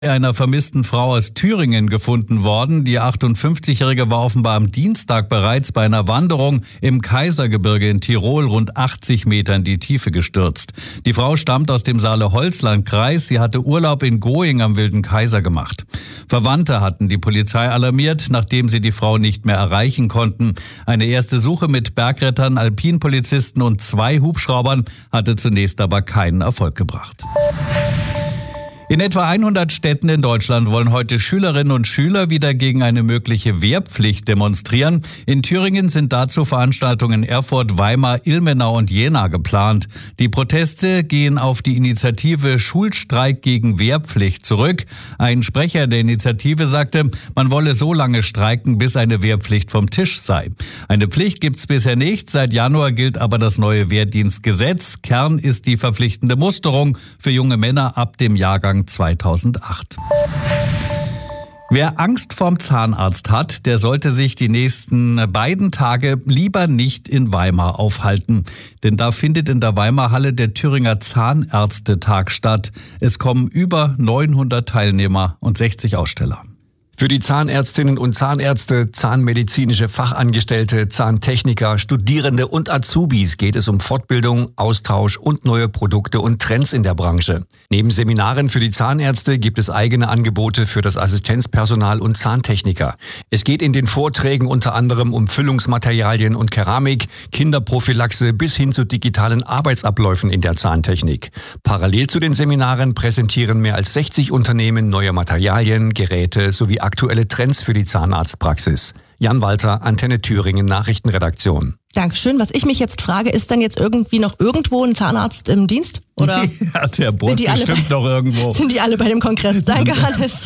Einer vermissten Frau aus Thüringen gefunden worden. Die 58-Jährige war offenbar am Dienstag bereits bei einer Wanderung im Kaisergebirge in Tirol rund 80 Meter in die Tiefe gestürzt. Die Frau stammt aus dem Saale-Holzland-Kreis. Sie hatte Urlaub in Going am Wilden Kaiser gemacht. Verwandte hatten die Polizei alarmiert, nachdem sie die Frau nicht mehr erreichen konnten. Eine erste Suche mit Bergrettern, Alpinpolizisten und 2 Hubschraubern hatte zunächst aber keinen Erfolg gebracht. In etwa 100 Städten in Deutschland wollen heute Schülerinnen und Schüler wieder gegen eine mögliche Wehrpflicht demonstrieren. In Thüringen sind dazu Veranstaltungen in Erfurt, Weimar, Ilmenau und Jena geplant. Die Proteste gehen auf die Initiative Schulstreik gegen Wehrpflicht zurück. Ein Sprecher der Initiative sagte, man wolle so lange streiken, bis eine Wehrpflicht vom Tisch sei. Eine Pflicht gibt's bisher nicht. Seit Januar gilt aber das neue Wehrdienstgesetz. Kern ist die verpflichtende Musterung für junge Männer ab dem Jahrgang 2008. Wer Angst vorm Zahnarzt hat, der sollte sich die nächsten beiden Tage lieber nicht in Weimar aufhalten. Denn da findet in der Weimar-Halle der Thüringer Zahnärztetag statt. Es kommen über 900 Teilnehmer und 60 Aussteller. Für die Zahnärztinnen und Zahnärzte, zahnmedizinische Fachangestellte, Zahntechniker, Studierende und Azubis geht es um Fortbildung, Austausch und neue Produkte und Trends in der Branche. Neben Seminaren für die Zahnärzte gibt es eigene Angebote für das Assistenzpersonal und Zahntechniker. Es geht in den Vorträgen unter anderem um Füllungsmaterialien und Keramik, Kinderprophylaxe bis hin zu digitalen Arbeitsabläufen in der Zahntechnik. Parallel zu den Seminaren präsentieren mehr als 60 Unternehmen neue Materialien, Geräte sowie aktuelle Trends für die Zahnarztpraxis. Jan Walter, Antenne Thüringen Nachrichtenredaktion. Dankeschön. Was ich mich jetzt frage, ist dann jetzt irgendwie noch irgendwo ein Zahnarzt im Dienst? Oder ja, der Boot bestimmt noch irgendwo. Sind die alle bei dem Kongress? Danke, Hannes.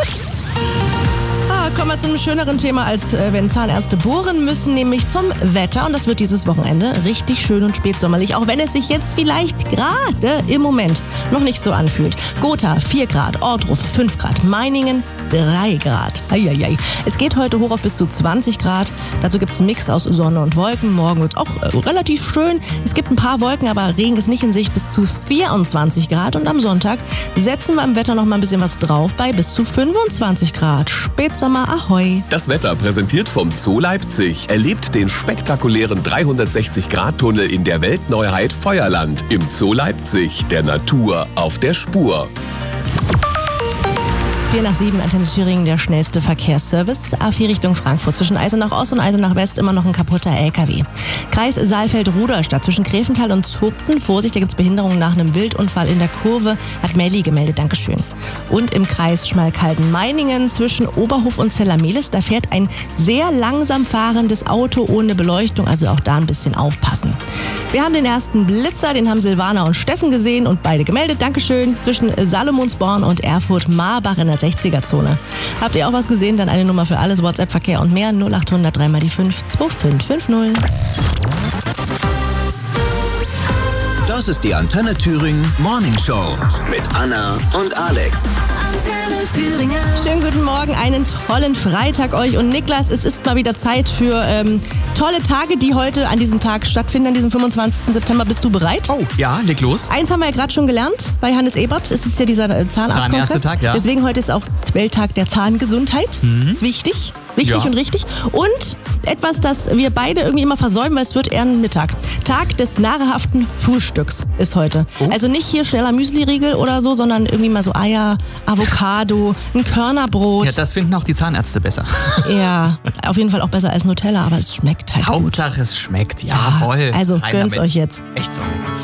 Kommen wir zu einem schöneren Thema, als wenn Zahnärzte bohren müssen, nämlich zum Wetter. Und das wird dieses Wochenende richtig schön und spätsommerlich, auch wenn es sich jetzt vielleicht gerade im Moment noch nicht so anfühlt. Gotha 4 Grad, Ortruf 5 Grad, Meiningen 3 Grad. Eieiei. Es geht heute hoch auf bis zu 20 Grad. Dazu gibt es einen Mix aus Sonne und Wolken. Morgen wird es auch relativ schön. Es gibt ein paar Wolken, aber Regen ist nicht in Sicht, bis zu 24 Grad. Und am Sonntag setzen wir im Wetter noch mal ein bisschen was drauf bei bis zu 25 Grad. Spätsommer, ahoi. Das Wetter präsentiert vom Zoo Leipzig. Erlebt den spektakulären 360-Grad-Tunnel in der Weltneuheit Feuerland. Im Zoo Leipzig, der Natur auf der Spur. 4 nach 7, Antenne Thüringen, der schnellste Verkehrsservice. A4 Richtung Frankfurt. Zwischen Eisenach Ost und Eisenach West immer noch ein kaputter LKW. Kreis Saalfeld-Rudolstadt zwischen Greventhal und Zugten. Vorsicht, da gibt es Behinderungen nach einem Wildunfall in der Kurve. Hat Melli gemeldet, Dankeschön. Und im Kreis Schmalkalden-Meiningen zwischen Oberhof und Zellermelis, da fährt ein sehr langsam fahrendes Auto ohne Beleuchtung. Also auch da ein bisschen aufpassen. Wir haben den ersten Blitzer, den haben Silvana und Steffen gesehen und beide gemeldet, Dankeschön. Zwischen Salomonsborn und Erfurt-Marbach in der 60er-Zone. Habt ihr auch was gesehen? Dann eine Nummer für alles, WhatsApp-Verkehr und mehr, 0800 3 mal die 5 2550. Das ist die Antenne Thüringen Morning Show mit Anna und Alex. Antenne Thüringen. Schönen guten Morgen, einen tollen Freitag euch und Niklas. Es ist mal wieder Zeit für tolle Tage, die heute an diesem Tag stattfinden, an diesem 25. September. Bist du bereit? Oh, ja, leg los. Eins haben wir ja gerade schon gelernt bei Hannes Ebert. Es ist ja dieser Zahnärztetag, ja. Deswegen heute ist auch Welttag der Zahngesundheit. Ist wichtig. Wichtig und richtig. Und etwas, das wir beide irgendwie immer versäumen, weil es wird eher ein Mittag. Tag des nahrhaften Frühstücks ist heute. Oh. Also nicht hier schneller Müsli-Riegel oder so, sondern irgendwie mal so Eier, Avocado, ein Körnerbrot. Ja, das finden auch die Zahnärzte besser. Ja, auf jeden Fall auch besser als Nutella, aber es schmeckt halt Hauptsache gut. es schmeckt, jawohl. Also Rein gönnt's damit. euch jetzt. Echt so.